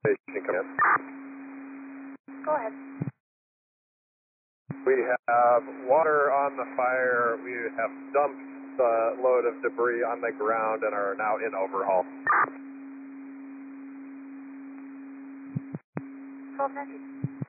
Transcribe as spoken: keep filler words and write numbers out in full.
station come in. Go ahead. We have water on the fire. We have dumped the load of debris on the ground and are now in overhaul. twelve ninety.